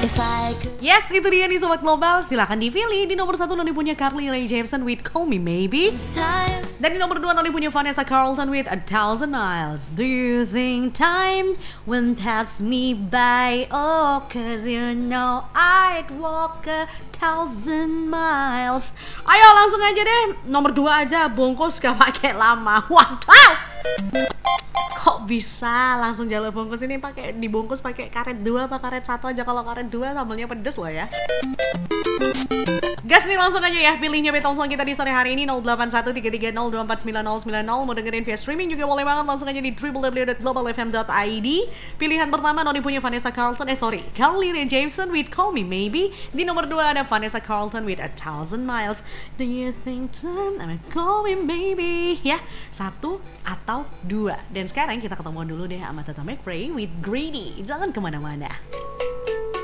Yes, itu dia nih Sobat Global. Silahkan dipilih. Di nomor 1 Noni punya Carly Rae Jepsen with Call Me Maybe. Dan di nomor 2 Noni punya Vanessa Carlton with A Thousand Miles. Do you think time will pass me by? Oh, cause you know I'd walk 1,000 miles. Ayo langsung aja deh. Nomor 2 aja, bungkus gak pakai lama. Waduh. Kok bisa langsung jalur bungkus ini pakai dibungkus pakai karet 2 apa karet 1 aja? Kalau karet 2 sambelnya pedes loh ya. Gas nih langsung aja ya, pilihnya Beatles Song kita di sore hari ini 081330249090. Mau dengerin via streaming juga boleh banget, langsung aja di www.globalfm.id. Pilihan pertama Noni punya Vanessa Carlton, Carly Rae Jepsen with Call Me Maybe. Di nomor 2 ada Vanessa Carlton with A Thousand Miles. Do you think time I call me maybe? Ya, 1 atau 2. Dan sekarang kita ketemu dulu deh sama Tata McRae with Greedy. Jangan kemana-mana.